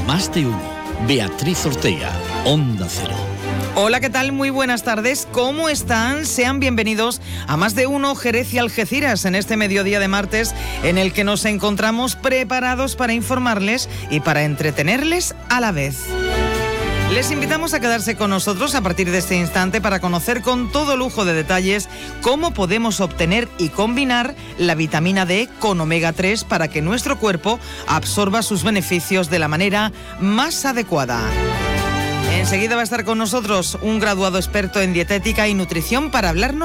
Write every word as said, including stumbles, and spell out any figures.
Más de Uno. Beatriz Ortega, Onda Cero. Hola, ¿qué tal? Muy buenas tardes. ¿Cómo están? Sean bienvenidos a Más de Uno Jerez y Algeciras en este mediodía de martes en el que nos encontramos preparados para informarles y para entretenerles a la vez. Les invitamos a quedarse con nosotros a partir de este instante para conocer con todo lujo de detalles cómo podemos obtener y combinar la vitamina D con omega tres para que nuestro cuerpo absorba sus beneficios de la manera más adecuada. Enseguida va a estar con nosotros un graduado experto en dietética y nutrición para hablarnos